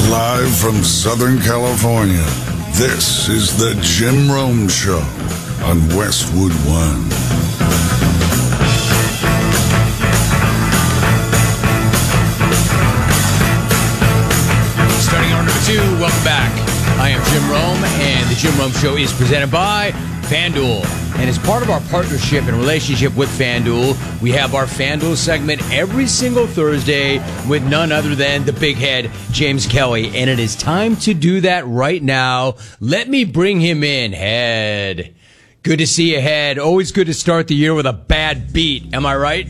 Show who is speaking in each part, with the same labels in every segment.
Speaker 1: Live from Southern California, this is the Jim Rome Show on Westwood One.
Speaker 2: Starting hour number 2, welcome back. I am Jim Rome, and the Jim Rome Show is presented by FanDuel. And as part of our partnership and relationship with FanDuel, we have our FanDuel segment every single Thursday with none other than the big head, James Kelly. And it is time to do that right now. Let me bring him in. Head. Good to see you, Head. Always good to start the year with a bad beat. Am I right?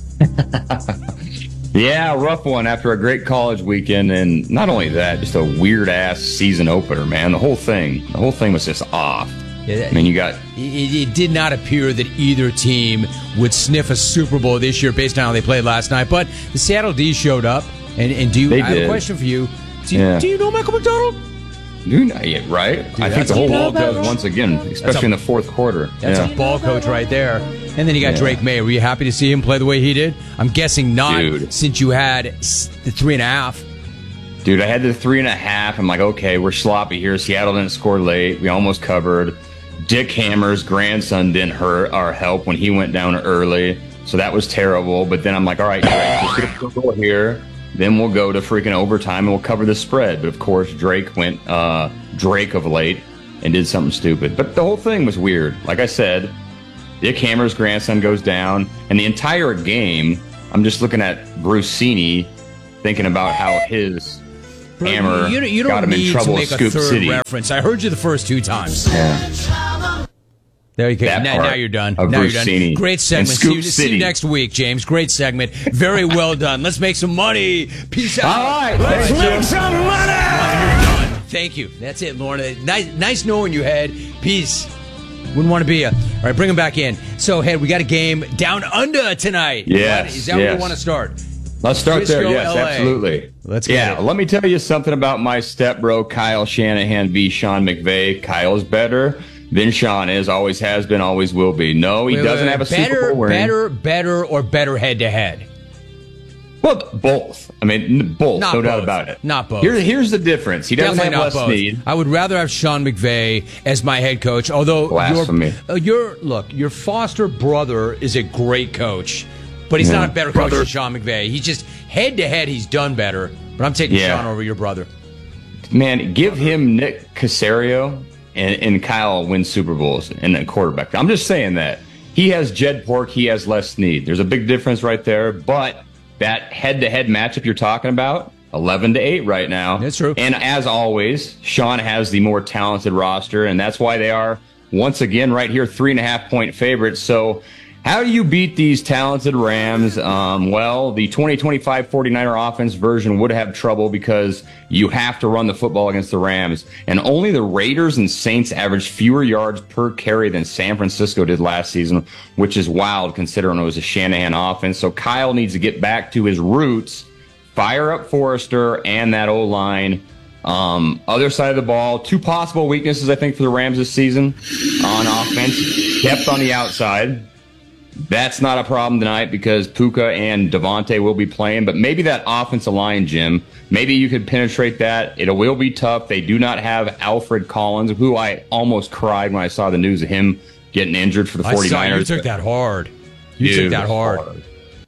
Speaker 3: Yeah, rough one after a great college weekend. And not only that, just a weird-ass season opener, man. The whole thing was just off. I mean, you got...
Speaker 2: It did not appear that either team would sniff a Super Bowl this year based on how they played last night. But the Seattle D showed up. And I have a question for you. Do you know Michael McDonald?
Speaker 3: Yeah, right? Dude, I think the whole ball does once again, especially in the fourth quarter.
Speaker 2: That's a ball coach right there. And then you got Drake May. Were you happy to see him play the way he did? I'm guessing not, since you had the 3.5.
Speaker 3: Dude, I had the 3.5. I'm like, okay, we're sloppy here. Seattle didn't score late. We almost covered. Dick Hammer's grandson didn't hurt our help when he went down early. So that was terrible. But then I'm like, all right, Drake, let's get a goal here. Then we'll go to freaking overtime and we'll cover the spread. But of course, Drake went Drake of late and did something stupid. But the whole thing was weird. Like I said, Dick Hammer's grandson goes down. And the entire game, I'm just looking at Brucini thinking about how his... Hammer
Speaker 2: you don't
Speaker 3: got him in trouble
Speaker 2: need to
Speaker 3: at
Speaker 2: make
Speaker 3: Scoop
Speaker 2: a third
Speaker 3: City.
Speaker 2: Reference. I heard you the first 2 times.
Speaker 3: Yeah.
Speaker 2: There you go. Now you're done. Now you're done. Great segment. See you next week, James. Great segment. Very well done. Let's make some money. Peace out.
Speaker 3: All right.
Speaker 2: Let's make some money. You're done. Thank you. That's it, Lorna. Nice knowing you, Head. Peace. Wouldn't want to be you. All right, bring him back in. So, Head, we got a game down under tonight.
Speaker 3: Yes.
Speaker 2: Is that where you want to start?
Speaker 3: Let's start
Speaker 2: Frisco,
Speaker 3: there. Yes,
Speaker 2: LA.
Speaker 3: absolutely.
Speaker 2: Let's get it.
Speaker 3: Let me tell you something about my stepbro, Kyle Shanahan v. Sean McVay. Kyle's better than Sean is, always has been, always will be. No, he doesn't have a Super Bowl ring.
Speaker 2: Better, or better head-to-head?
Speaker 3: Well, both. I mean, both. No doubt about it.
Speaker 2: Not both.
Speaker 3: Here's the difference. He doesn't
Speaker 2: Definitely
Speaker 3: have less need.
Speaker 2: I would rather have Sean McVay as my head coach, although your foster brother is a great coach. But he's not a better coach than Sean McVay. He's just head-to-head, he's done better. But I'm taking Sean over your brother.
Speaker 3: Man, give him Nick Caserio, and Kyle wins Super Bowls and a quarterback. I'm just saying that. He has Jed Pork. He has Les Snead. There's a big difference right there. But that head-to-head matchup you're talking about, 11-8 right now.
Speaker 2: That's true.
Speaker 3: And as always, Sean has the more talented roster, and that's why they are, once again, right here, 3.5-point favorites. So... how do you beat these talented Rams? Well, the 2025 49er offense version would have trouble because you have to run the football against the Rams. And only the Raiders and Saints averaged fewer yards per carry than San Francisco did last season, which is wild considering it was a Shanahan offense. So Kyle needs to get back to his roots, fire up Forrester and that O-line. Other side of the ball, 2 possible weaknesses, I think, for the Rams this season on offense. Depth on the outside. That's not a problem tonight because Puka and Devontae will be playing, but maybe that offensive line, Jim, maybe you could penetrate that. It will be tough. They do not have Alfred Collins, who I almost cried when I saw the news of him getting injured for the 49ers.
Speaker 2: You took that hard. You took that hard.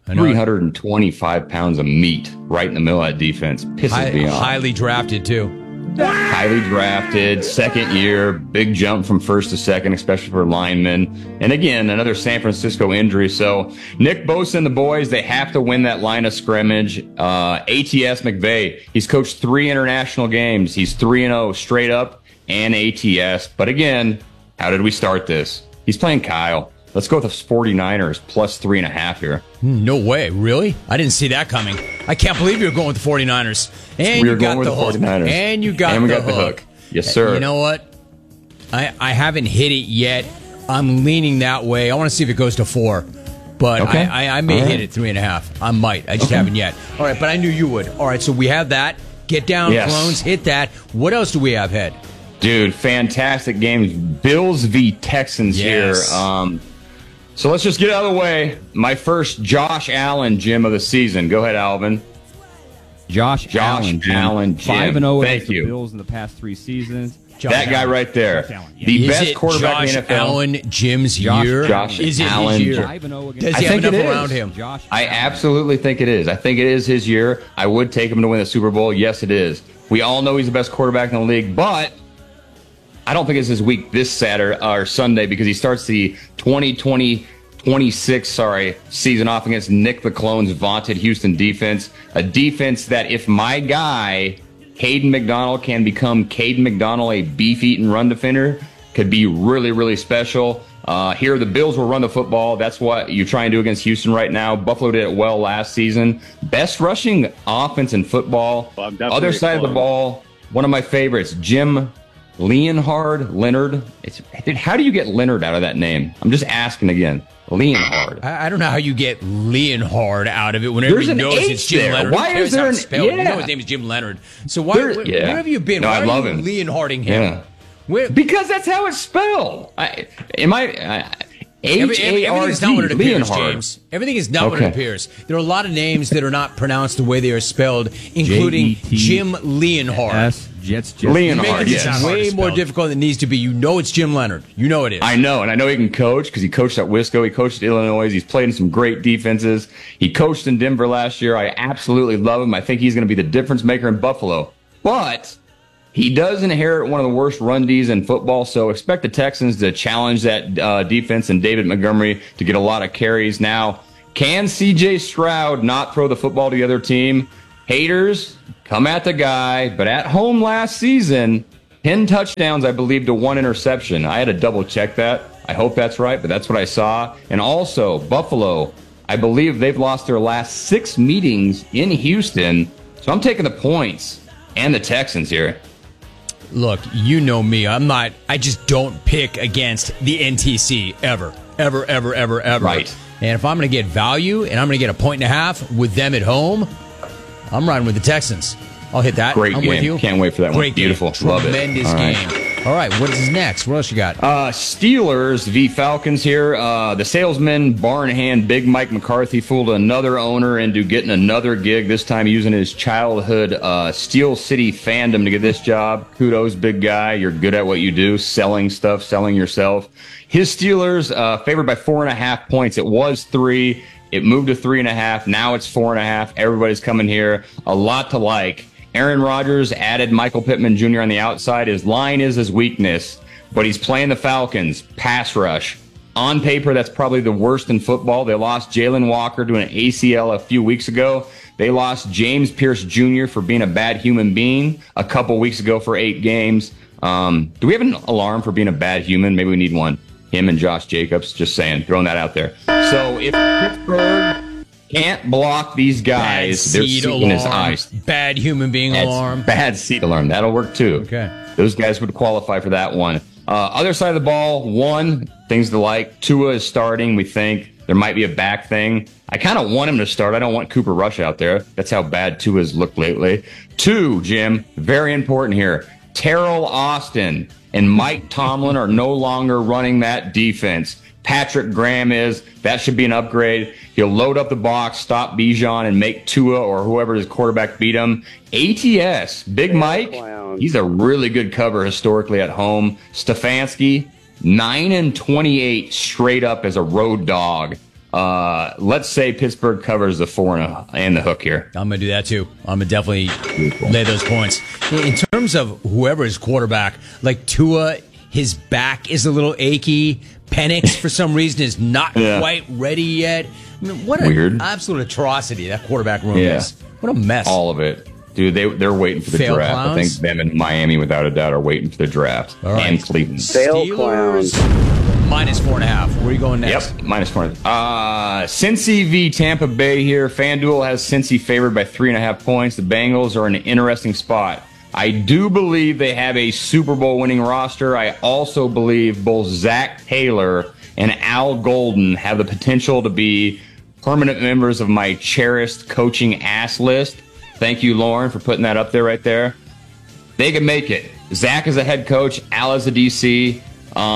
Speaker 3: 325 pounds of meat right in the middle of that defense. Pisses me off.
Speaker 2: Highly drafted, too.
Speaker 3: Highly drafted, second year, big jump from first to second, especially for linemen. And again, another San Francisco injury. So Nick Bosa and the boys, they have to win that line of scrimmage. ATS McVay, he's coached 3 international games. He's 3-0 straight up and ATS. But again, how did we start this? He's playing Kyle. Let's go with the 49ers plus 3.5 here.
Speaker 2: No way. Really? I didn't see that coming. I can't believe you're going with the 49ers. And
Speaker 3: we
Speaker 2: you got
Speaker 3: the
Speaker 2: hook.
Speaker 3: 49ers.
Speaker 2: And you got the hook.
Speaker 3: Yes, sir.
Speaker 2: You know what? I haven't hit it yet. I'm leaning that way. I want to see if it goes to 4. But okay. I may hit it 3.5. I might. I just haven't yet. All right, but I knew you would. All right, so we have that. Get down, Clones. Hit that. What else do we have, Head?
Speaker 3: Dude, fantastic games. Bills v. Texans here. So let's just get out of the way. My first Josh Allen gym of the season. Go ahead, Alvin.
Speaker 4: Josh Allen.
Speaker 3: Allen,
Speaker 4: 5-0
Speaker 3: Thank
Speaker 4: against the
Speaker 3: you.
Speaker 4: Bills in the past 3 seasons.
Speaker 3: That guy right there.
Speaker 4: Josh Allen, yeah.
Speaker 3: The
Speaker 2: Is
Speaker 3: best
Speaker 2: it
Speaker 3: quarterback
Speaker 2: Josh
Speaker 3: in the NFL.
Speaker 2: Allen Jim's
Speaker 4: Josh
Speaker 2: year?
Speaker 3: Josh
Speaker 2: Is it
Speaker 3: Allen.
Speaker 2: his year?
Speaker 4: 5-0 against
Speaker 2: Does
Speaker 3: I
Speaker 2: he have
Speaker 3: think it
Speaker 2: enough
Speaker 3: is.
Speaker 2: around him?
Speaker 4: Josh
Speaker 3: I
Speaker 4: Allen.
Speaker 3: absolutely think it is. I think it is his year. I would take him to win the Super Bowl. Yes, it is. We all know he's the best quarterback in the league, but I don't think it's his week this Saturday or Sunday because he starts the 2026 season off against Nick the Clone's vaunted Houston defense. A defense that if my guy, Caden McDonald, can become Caden McDonald, a beef-eating run defender, could be really, really special. Here, the Bills will run the football. That's what you try and do against Houston right now. Buffalo did it well last season. Best rushing offense in football. Other side of the ball, one of my favorites, Jim Leonhard. How do you get Leonard out of that name? I'm just asking again. Leonhard.
Speaker 2: I don't know how you get Leonhard out of it when
Speaker 3: There's
Speaker 2: everybody
Speaker 3: an
Speaker 2: knows
Speaker 3: H
Speaker 2: it's Jim
Speaker 3: there.
Speaker 2: Leonard.
Speaker 3: Why
Speaker 2: Who cares
Speaker 3: is there
Speaker 2: how
Speaker 3: an-
Speaker 2: it's spelled? You
Speaker 3: yeah.
Speaker 2: know his name is Jim Leonard. So where have you been?
Speaker 3: No,
Speaker 2: Why
Speaker 3: I
Speaker 2: are
Speaker 3: love
Speaker 2: you
Speaker 3: him.
Speaker 2: Leonharding him?
Speaker 3: Yeah.
Speaker 2: Where,
Speaker 3: Because that's how it's spelled.
Speaker 2: everything is not what it
Speaker 3: H-A-R-D,
Speaker 2: appears,
Speaker 3: Leonhard.
Speaker 2: James. Everything is not what it
Speaker 3: Okay.
Speaker 2: appears. There are a lot of names that are not pronounced the way they are spelled, including
Speaker 4: J-E-T.
Speaker 2: Jim Leonhard.
Speaker 4: Jets.
Speaker 2: You're
Speaker 3: Leonhard,
Speaker 2: making it
Speaker 3: yes.
Speaker 2: sound way more difficult than it needs to be. You know it's Jim Leonard. You know it is.
Speaker 3: I know, and I know he can coach because he coached at Wisco. He coached at Illinois. He's played in some great defenses. He coached in Denver last year. I absolutely love him. I think he's going to be the difference maker in Buffalo. But he does inherit one of the worst run Ds in football, so expect the Texans to challenge that defense and David Montgomery to get a lot of carries. Now, can C.J. Stroud not throw the football to the other team? Haters, come at the guy, but at home last season, 10 touchdowns, I believe, to 1 interception. I had to double check that. I hope that's right, but that's what I saw. And also, Buffalo, I believe they've lost their last 6 meetings in Houston. So I'm taking the points and the Texans here.
Speaker 2: Look, you know me. I just don't pick against the NTC ever.
Speaker 3: Right.
Speaker 2: And if I'm going to get value and I'm going to get a 1.5 with them at home, I'm riding with the Texans. I'll hit that.
Speaker 3: Great
Speaker 2: I'm
Speaker 3: game.
Speaker 2: with you.
Speaker 3: Can't wait for that one.
Speaker 2: Great
Speaker 3: Beautiful.
Speaker 2: Game.
Speaker 3: Love it.
Speaker 2: Tremendous
Speaker 3: All right.
Speaker 2: game. All right, what is next? What else you got?
Speaker 3: Steelers v. Falcons here. The salesman, barn hand, Big Mike McCarthy fooled another owner into getting another gig, this time using his childhood Steel City fandom to get this job. Kudos, big guy. You're good at what you do, selling stuff, selling yourself. His Steelers favored by 4.5 points. It was 3. It moved to 3.5. Now it's 4.5. Everybody's coming here. A lot to like. Aaron Rodgers added Michael Pittman Jr. on the outside. His line is his weakness, but he's playing the Falcons. Pass rush. On paper, that's probably the worst in football. They lost Jalen Walker to an ACL a few weeks ago. They lost James Pierce Jr. for being a bad human being a couple weeks ago for 8 games. Do we have an alarm for being a bad human? Maybe we need one. Him and Josh Jacobs, just saying, throwing that out there. So if Pittsburgh can't block these guys, they're seeing his eyes.
Speaker 2: Bad human being alarm.
Speaker 3: Bad seat alarm. That'll work too.
Speaker 2: Okay.
Speaker 3: Those guys would qualify for that one. Other side of the ball, 1, things to like. Tua is starting. We think there might be a back thing. I kind of want him to start. I don't want Cooper Rush out there. That's how bad Tua's looked lately. 2, Jim, very important here. Terrell Austin and Mike Tomlin are no longer running that defense. Patrick Graham is. That should be an upgrade. He'll load up the box, stop Bijan, and make Tua or whoever his quarterback beat him. ATS, Big Mike, he's a really good cover historically at home. Stefanski, 9-28 straight up as a road dog. Let's say Pittsburgh covers the 4 and the hook here.
Speaker 2: I'm going to do that too. I'm going to definitely lay those points. In terms of whoever is quarterback, like Tua, his back is a little achy. Penix, for some reason, is not quite ready yet. I mean, what an absolute atrocity that quarterback room is. What a mess.
Speaker 3: All of it. Dude, they're waiting for the
Speaker 2: Fail
Speaker 3: draft.
Speaker 2: clowns?
Speaker 3: I think them and Miami, without a doubt, are waiting for the draft.
Speaker 2: All right.
Speaker 3: And Cleveland.
Speaker 2: Steelers, minus 4.5. Where are you going next?
Speaker 3: Yep, minus 4. Cincy v. Tampa Bay here. FanDuel has Cincy favored by 3.5 points. The Bengals are in an interesting spot. I do believe they have a Super Bowl winning roster. I also believe both Zach Taylor and Al Golden have the potential to be permanent members of my cherished coaching ass list. Thank you, Lauren, for putting that up there right there. They can make it. Zach is a head coach. Al is a DC.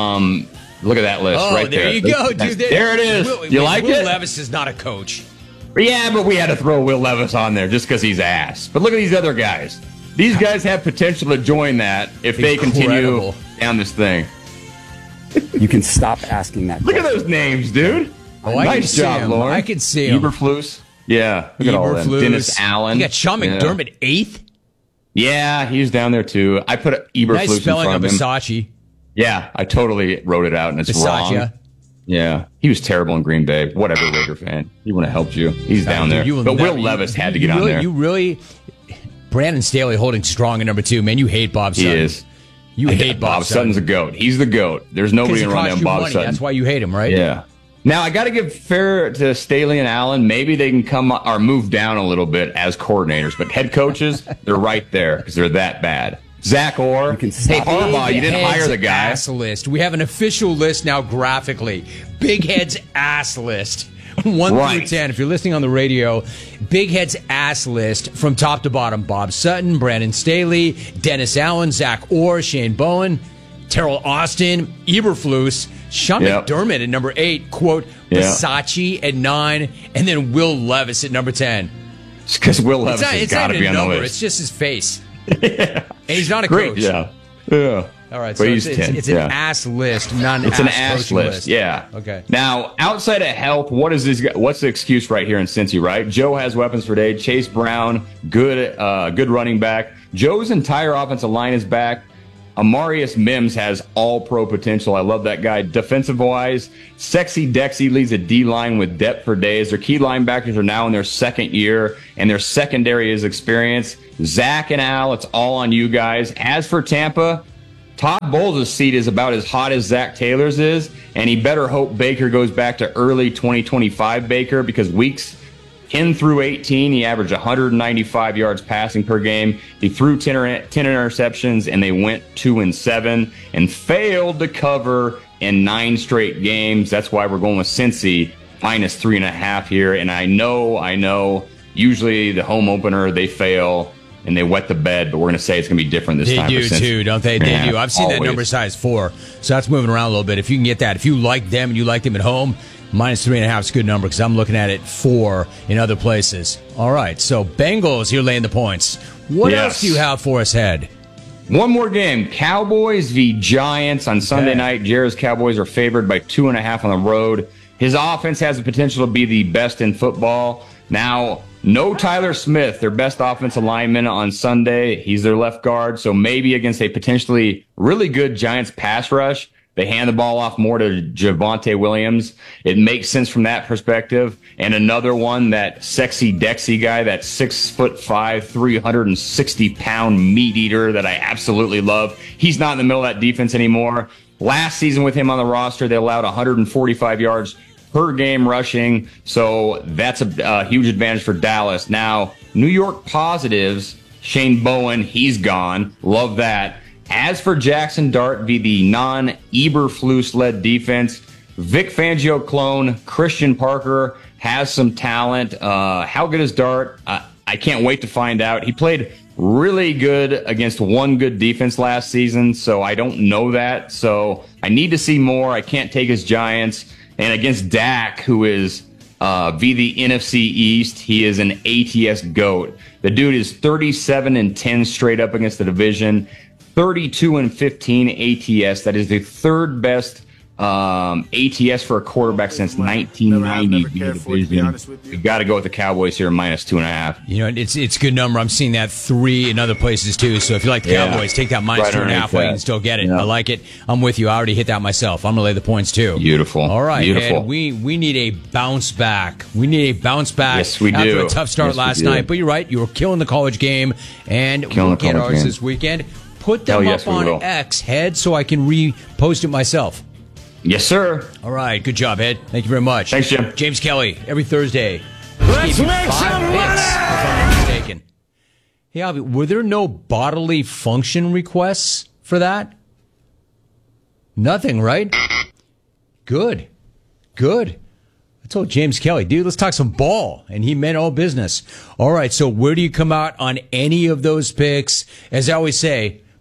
Speaker 3: Look at that list right there.
Speaker 2: There you go, dude.
Speaker 3: There it is. You like
Speaker 2: Will
Speaker 3: it?
Speaker 2: Levis is not a coach.
Speaker 3: Yeah, but we had to throw Will Levis on there just because he's ass. But look at these other guys. These guys have potential to join that if they continue down this thing.
Speaker 5: You can stop asking that
Speaker 3: Look
Speaker 5: question.
Speaker 3: at those names, dude.
Speaker 2: Oh,
Speaker 3: Nice job, Lauren.
Speaker 2: I can see him.
Speaker 3: Eberflus. Yeah, look at all of them.
Speaker 2: Eberflus.
Speaker 3: Dennis Allen.
Speaker 2: You got Sean McDermott, 8th.
Speaker 3: Yeah, he's down there too. I put Eberflus
Speaker 2: Nice
Speaker 3: in
Speaker 2: spelling
Speaker 3: front
Speaker 2: of
Speaker 3: of him.
Speaker 2: Versace.
Speaker 3: Yeah, I totally wrote it out and it's wrong. Yeah, he was terrible in Green Bay. Whatever, Raider fan. He wouldn't have helped you. He's down there. But Will Levis had to get on there.
Speaker 2: You really, Brandon Staley holding strong at number 2. Man, you hate Bob Sutton.
Speaker 3: He is.
Speaker 2: You hate Bob Sutton.
Speaker 3: Sutton's a goat. He's the goat. There's nobody around him. Bob Sutton.
Speaker 2: That's why you hate him, right?
Speaker 3: Yeah. Now I got to give fair to Staley and Allen. Maybe they can come or move down a little bit as coordinators, but head coaches, they're right there because they're that bad. Zach Orr, hey Harbaugh, you didn't hire the guy.
Speaker 2: Ass list. We have an official list now graphically. Big Head's ass list. 1 through 10. If you're listening on the radio, Big Head's ass list from top to bottom. Bob Sutton, Brandon Staley, Dennis Allen, Zach Orr, Shane Bowen, Terrell Austin, Eberflus, Sean McDermott at number 8, quote, Versace at 9, and then Will Levis at number 10.
Speaker 3: It's because Will Levis has got to be on the list.
Speaker 2: It's just his face. And he's not a coach.
Speaker 3: Yeah.
Speaker 2: All right, so it's an ass list, not an
Speaker 3: it's
Speaker 2: ass
Speaker 3: an ass list. Yeah.
Speaker 2: Okay.
Speaker 3: Now, outside of health, what's the excuse right here in Cincy, right? Joe has weapons for days. Chase Brown, good running back. Joe's entire offensive line is back. Amarius Mims has all-pro potential. I love that guy. Defensive-wise, Sexy Dexy leads a D-line with depth for days. Their key linebackers are now in their second year, and their secondary is experienced. Zach and Al, it's all on you guys. As for Tampa, Todd Bowles' seat is about as hot as Zach Taylor's is, and he better hope Baker goes back to early 2025 Baker because weeks 10 through 18, he averaged 195 yards passing per game. He threw 10 interceptions, and they went 2-7 and failed to cover in 9 straight games. That's why we're going with Cincy minus 3.5 here. And I know, usually the home opener, they fail and they wet the bed, but we're going to say it's going to be different this time.
Speaker 2: They do too, don't they? They do. I've seen that number size 4, so that's moving around a little bit. If you can get that, if you like them and you like them at home, minus 3.5 is a good number because I'm looking at it 4 in other places. All right, so Bengals, you're laying the points. What else do you have for us, Head?
Speaker 3: One more game. Cowboys v. Giants on Sunday night. Jared's Cowboys are favored by 2.5 on the road. His offense has the potential to be the best in football. Now, no Tyler Smith, their best offensive lineman on Sunday. He's their left guard, so maybe against a potentially really good Giants pass rush, they hand the ball off more to Javonte Williams. It makes sense from that perspective. And another one, that Sexy Dexy guy, that 6'5", 360-pound meat eater that I absolutely love. He's not in the middle of that defense anymore. Last season with him on the roster, they allowed 145 yards per game rushing. So that's a huge advantage for Dallas. Now, New York positives, Shane Bowen, he's gone. Love that. As for Jackson Dart v. the non-Eberflus-led defense, Vic Fangio clone Christian Parker has some talent. How good is Dart? I can't wait to find out. He played really good against one good defense last season, so I don't know that. So I need to see more. I can't take his Giants. And against Dak, who is v. the NFC East, he is an ATS GOAT. The dude is 37-10 straight up against the division. 32-15 ATS. That is the third best ATS for a quarterback since 1990. You got to go with the Cowboys here, minus 2.5.
Speaker 2: You know, it's a good number. I'm seeing that 3 in other places too. So if you like the Cowboys, take that minus 2.5 while you can still get it. I like it. I'm with you. I already hit that myself. I'm gonna lay the points too.
Speaker 3: Beautiful.
Speaker 2: All right,
Speaker 3: beautiful.
Speaker 2: And we need a bounce back. We need a bounce back.
Speaker 3: Yes, we
Speaker 2: after
Speaker 3: do.
Speaker 2: a tough start last night. But you're right. You were killing the college game, and we'll get ours this weekend. Put them up on X, Head, so I can repost it myself.
Speaker 3: Yes, sir.
Speaker 2: All right. Good job, Ed. Thank you very much.
Speaker 3: Thanks, Jim.
Speaker 2: James Kelly, every Thursday.
Speaker 6: Let's make some money!
Speaker 2: If I'm not mistaken. Hey, Avi, were there no bodily function requests for that? Nothing, right? Good. I told James Kelly, dude, let's talk some ball. And he meant all business. All right, so where do you come out on any of those picks? As I always say,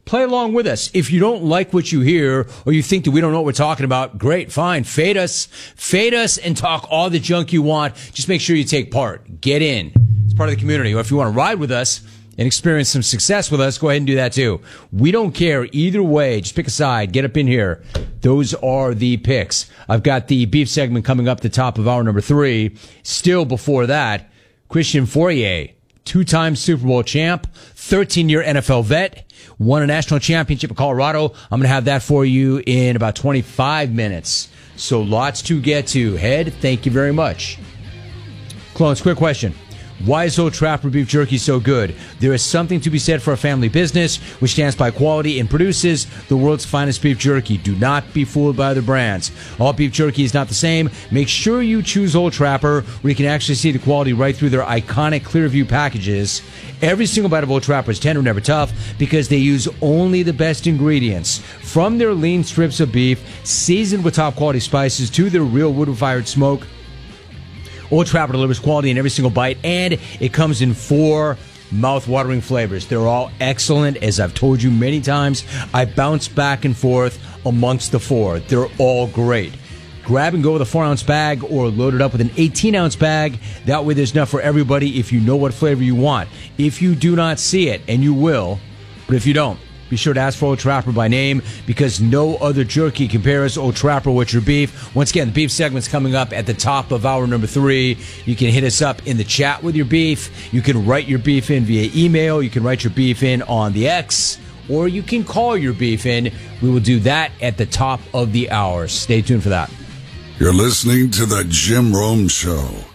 Speaker 2: Play along with us. If you don't like what you hear or you think that we don't know what we're talking about, great, fine. Fade us and talk all the junk you want. Just make sure you take part. Get in. It's part of the community. Or if you want to ride with us and experience some success with us, go ahead and do that too. We don't care either way. Just pick a side. Get up in here. Those are the picks. I've got the beef segment coming up the top of hour number 3. Still before that, Christian Fourier, 2-time Super Bowl champ, 13-year NFL vet, won a national championship in Colorado. I'm going to have that for you in about 25 minutes. So lots to get to. Head, thank you very much. Clones, quick question. Why is Old Trapper beef jerky so good? There is something to be said for a family business which stands by quality and produces the world's finest beef jerky. Do not be fooled by other brands. All beef jerky is not the same. Make sure you choose Old Trapper, where you can actually see the quality right through their iconic Clearview packages. Every single bite of Old Trapper is tender, never tough, because they use only the best ingredients. From their lean strips of beef, seasoned with top quality spices, to their real wood-fired smoke, Old Trapper delivers quality in every single bite, and it comes in 4 mouth-watering flavors. They're all excellent. As I've told you many times, I bounce back and forth amongst the 4. They're all great. Grab and go with a 4-ounce bag or load it up with an 18-ounce bag. That way there's enough for everybody if you know what flavor you want. If you do not see it, and you will, but if you don't, be sure to ask for Old Trapper by name, because no other jerky compares Old Trapper with your beef. Once again, the beef segment's coming up at the top of hour number 3. You can hit us up in the chat with your beef. You can write your beef in via email. You can write your beef in on the X, or you can call your beef in. We will do that at the top of the hour. Stay tuned for that.
Speaker 1: You're listening to The Jim Rome Show.